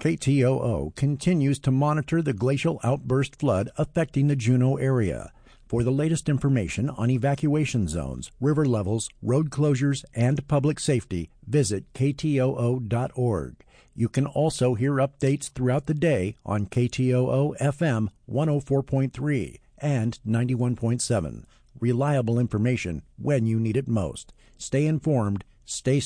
KTOO continues to monitor the glacial outburst flood affecting the Juneau area. For the latest information on evacuation zones, river levels, road closures, and public safety, visit ktoo.org. You can also hear updates throughout the day on KTOO FM 104.3 and 91.7. Reliable information when you need it most. Stay informed, stay